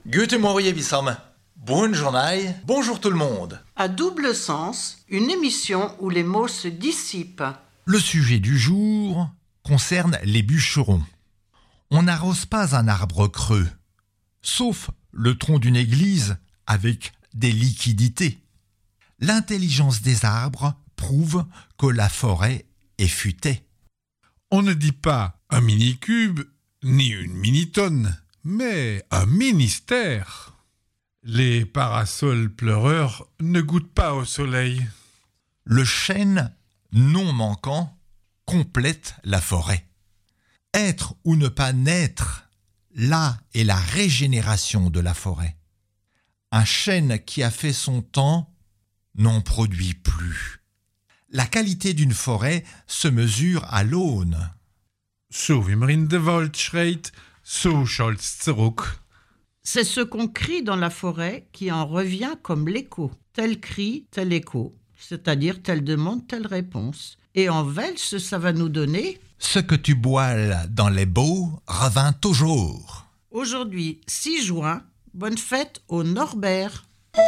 Guten Morgen, Wissam. Bonne journée, bonjour tout le monde. À double sens, une émission où les mots se dissipent. Le sujet du jour concerne les bûcherons. On n'arrose pas un arbre creux, sauf le tronc d'une église avec des liquidités. L'intelligence des arbres prouve que la forêt est futée. On ne dit pas un mini-cube ni une mini-tonne, mais un ministère. Les parasols pleureurs ne goûtent pas au soleil. Le chêne non manquant complète la forêt. Être ou ne pas naître, là est la régénération de la forêt. Un chêne qui a fait son temps n'en produit plus. La qualité d'une forêt se mesure à l'aune. So wie man in der Wald schreit, so schallt's zurück. C'est ce qu'on crie dans la forêt qui en revient comme l'écho. Tel cri, tel écho. C'est-à-dire telle demande, telle réponse. Et en Welsh, ça va nous donner... Ce que tu boiles dans les baux revint toujours. Aujourd'hui, 6 juin, bonne fête au Norbert.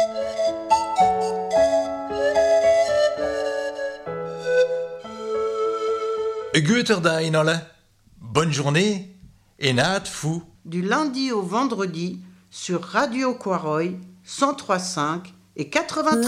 Guten Tag, alle. Bonne journée et naat fou. Du lundi au vendredi sur Radio Quaroy 103.5 et 93.